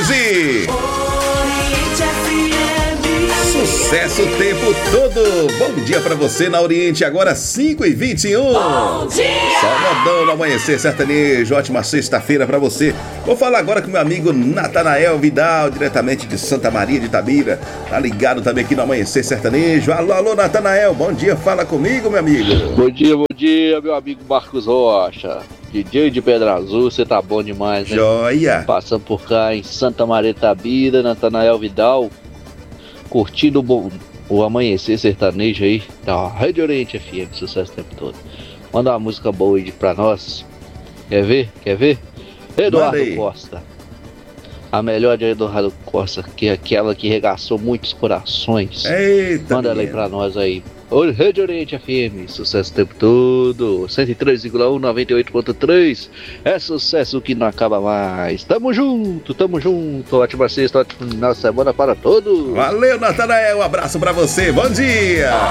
13. Sucesso o tempo todo. Bom dia pra você na Oriente, agora 5h21. Bom dia! Só modão no amanhecer sertanejo. Ótima sexta-feira pra você. Vou falar agora com meu amigo Natanael Vidal, diretamente de Santa Maria de Itabira. Tá ligado também aqui no amanhecer sertanejo. Alô, alô, Natanael, bom dia, fala comigo, meu amigo. Bom dia, meu amigo Marcos Rocha. DJ de Pedra Azul, você tá bom demais, né? Joia! Passando por cá em Santa Maria de Itabira, Natanael Vidal, curtindo o amanhecer sertanejo aí da Rede Oriente FM, sucesso o tempo todo. Manda uma música boa aí pra nós. Quer ver? Eduardo Costa. A melhor de Eduardo Costa, que é aquela que regaçou muitos corações. Eita, manda ela aí pra nós aí. Rede Oriente FM, sucesso o tempo todo, 103,1, 98,3, é sucesso que não acaba mais. Tamo junto, ótima sexta, ótimo final de semana para todos. Valeu, Natanael, um abraço pra você, bom dia.